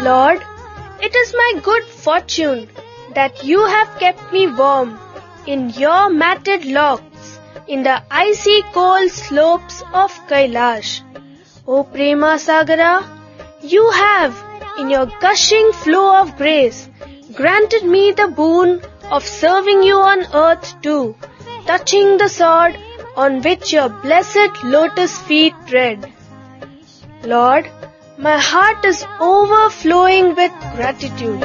Lord, it is my good fortune that you have kept me warm in your matted locks in the icy cold slopes of Kailash. O Prema Sagara, you have, in your gushing flow of grace, granted me the boon of serving you on earth too, touching the sod on which your blessed lotus feet tread. Lord, my heart is overflowing with gratitude.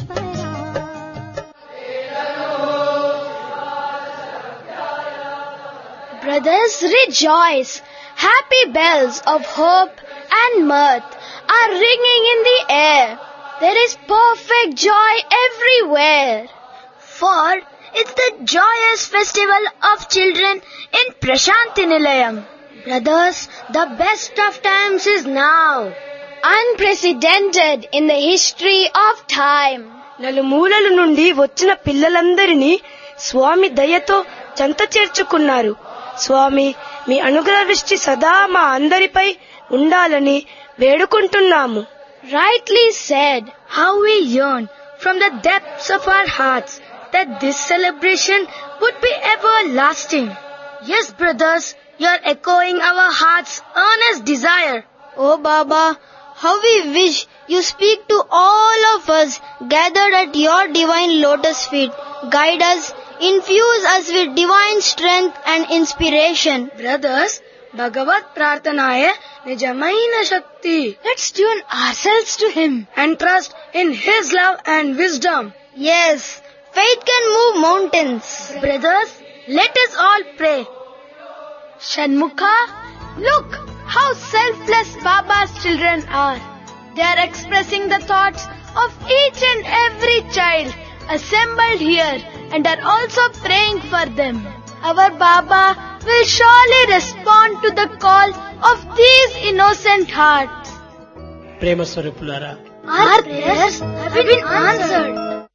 Brothers, rejoice! Happy bells of hope and mirth are ringing in the air. There is perfect joy everywhere. For it's the joyous festival of children in Prashanti Nilayam. Brothers, the best of times is now. Unprecedented in the history of time. నలుమూలల నుండి వచ్చిన పిల్లలందరినీ స్వామి దయతో చెంత చేర్చుకున్నారు. స్వామి, మీ అనుగ్రహ దృష్టి సదా మా అందరిపై ఉండాలని వేడుకుంటున్నాము. Rightly said, how we yearn from the depths of our hearts that this celebration would be everlasting. Yes, brothers, you are echoing our heart's earnest desire. Oh Baba, how we wish you speak to all of us gathered at your divine lotus feet. Guide us, infuse us with divine strength and inspiration. Brothers, Bhagavad Prarthanaya Nijamaina Shakti. Let's tune ourselves to him and trust in his love and wisdom. Yes, faith can move mountains. Brothers, let us all pray. Shanmukha, look how selfless Baba's children are. They are expressing the thoughts of each and every child assembled here and are also praying for them. Our Baba will surely respond to the call of these innocent hearts. ప్రేమ స్వరూపులారా, Our prayers have been answered.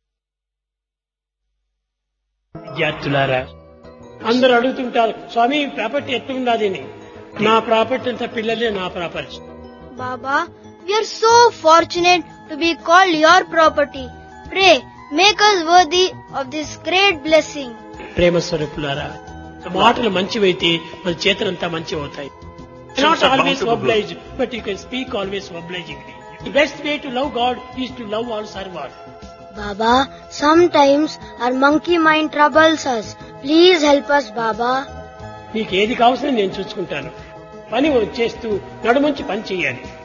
విద్యార్థులారా, అందరూ అడుగుతుంటారు, స్వామి property ఎట్లుండాది అని. నా property అంతా పిల్లలే నా property. Baba, we are so fortunate to be called your property. Pray, make us worthy of this great blessing. ప్రేమ స్వరూపులారా, మాటలు మంచివైతే మన చేతనంతా మంచి అవుతాయి. Not always oblige, but you can speak always obligingly. The best way to love God is to love all servants. Baba, sometimes our monkey mind troubles us. Please help us, Baba. మీకు ఏది కావాల్సిన నేను చూసుకుంటాను. పని చేస్తూ నడుమంచి పని చేయాలి.